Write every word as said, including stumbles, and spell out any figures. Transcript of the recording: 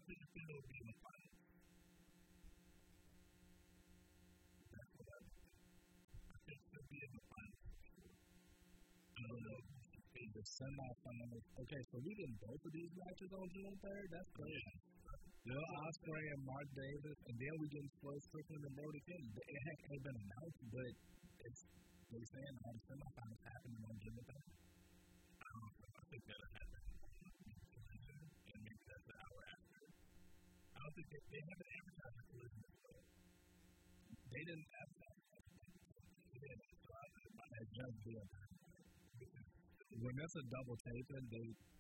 who you feel will be in the finals? That's what I think. I think he'll be in the finals. I don't know. In the semifinals. Okay, so we did both of these matches on June third. That's great. Will Ospreay and Mark Davis, and then we get Swerve Strickland and Brody King. It had been announced, but it's they saying all the semifinals happening on June third. I don't know. I think that'll happen. And maybe that's the hour after. I don't think they, they haven't advertised the collision as well. They didn't advertise it. They didn't. So I might have just been. When that's a double taping, they